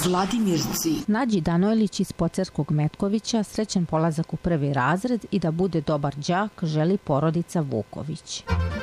Vladimirci. Nađi Danojlić iz Pocerskog Metkovića srećan polazak u 1. razred i da bude dobar đak želi porodica Vuković.